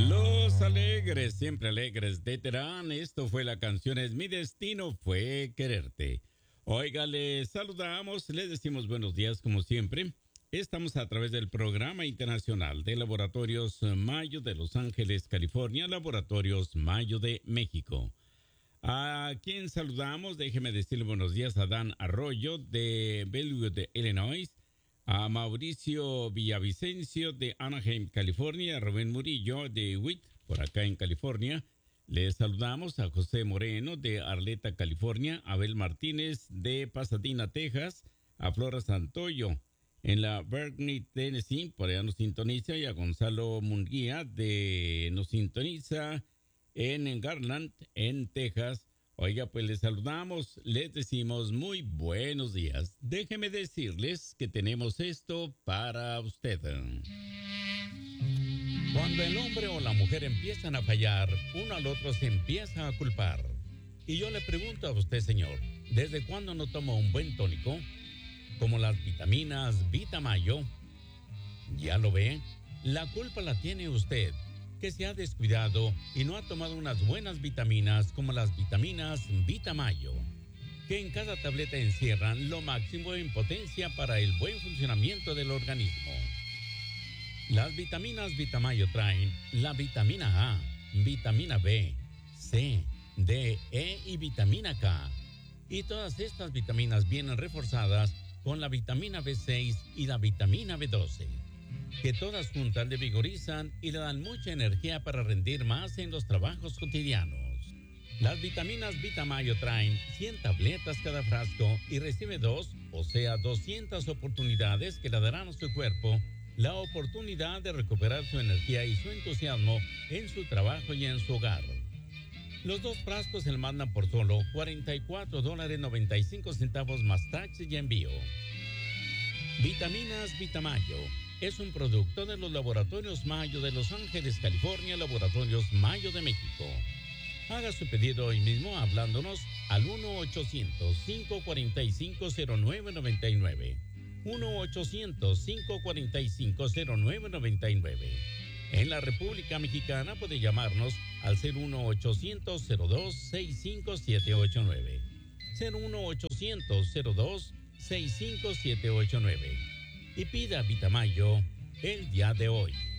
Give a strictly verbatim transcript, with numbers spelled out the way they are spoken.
Los alegres, siempre alegres de Terán. Esto fue la canción Es mi destino fue quererte. Oiga, les saludamos, les decimos buenos días como siempre. Estamos a través del Programa Internacional de Laboratorios Mayo de Los Ángeles, California, Laboratorios Mayo de México. A quien saludamos, déjeme decirle buenos días a Dan Arroyo de Bellwood, Illinois, a Mauricio Villavicencio de Anaheim, California, a Rubén Murillo de Witt, por acá en California. Les saludamos a José Moreno de Arleta, California, a Abel Martínez de Pasadena, Texas, a Flora Santoyo en la Berkeley, Tennessee, por allá nos sintoniza, y a Gonzalo Munguía de nos sintoniza en Garland, en Texas. Oiga, pues les saludamos, les decimos muy buenos días. Déjeme decirles que tenemos esto para usted. Cuando el hombre o la mujer empiezan a fallar, uno al otro se empieza a culpar. Y yo le pregunto a usted, señor, ¿desde cuándo no toma un buen tónico? Como las vitaminas Vitamayo. ¿Ya lo ve? La culpa la tiene usted, que se ha descuidado y no ha tomado unas buenas vitaminas como las vitaminas Vitamayo, que en cada tableta encierran lo máximo en potencia para el buen funcionamiento del organismo. Las vitaminas Vitamayo traen la vitamina A, vitamina B, C, D, E y vitamina K. Y todas estas vitaminas vienen reforzadas con la vitamina B seis y la vitamina B doce. Que todas juntas le vigorizan y le dan mucha energía para rendir más en los trabajos cotidianos. Las vitaminas Vitamayo traen cien tabletas cada frasco y recibe dos, o sea, doscientas oportunidades que le darán a su cuerpo la oportunidad de recuperar su energía y su entusiasmo en su trabajo y en su hogar. Los dos frascos se le mandan por solo cuarenta y cuatro dólares noventa y cinco centavos más taxi y envío. Vitaminas Vitamayo es un producto de los Laboratorios Mayo de Los Ángeles, California, Laboratorios Mayo de México. Haga su pedido hoy mismo hablándonos al uno ochocientos, cinco cuatro cinco, cero nueve nueve nueve. uno ochocientos, cinco cuatro cinco, cero nueve nueve nueve. En la República Mexicana puede llamarnos al cero uno ochocientos, cero dos, seis cinco siete ocho nueve. cero uno ochocientos, cero dos, seis cinco siete ocho nueve. Y pida Vitamayo el día de hoy.